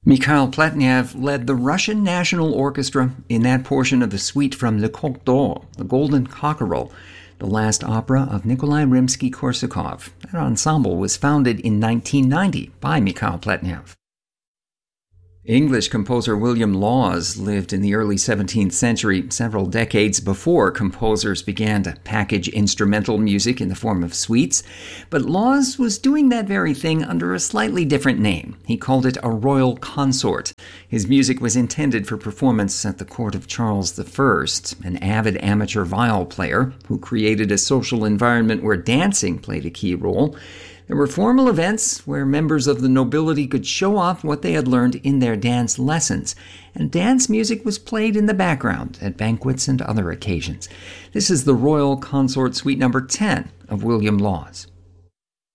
Mikhail Pletnev led the Russian National Orchestra in that portion of the suite from Le Coq d'Or, the Golden Cockerel, the last opera of Nikolai Rimsky-Korsakov. That ensemble was founded in 1990 by Mikhail Pletnev. English composer William Laws lived in the early 17th century, several decades before composers began to package instrumental music in the form of suites. But Laws was doing that very thing under a slightly different name. He called it a royal consort. His music was intended for performance at the court of Charles I, an avid amateur viol player who created a social environment where dancing played a key role. There were formal events where members of the nobility could show off what they had learned in their dance lessons, and dance music was played in the background at banquets and other occasions. This is the Royal Consort Suite No. 10 of William Laws.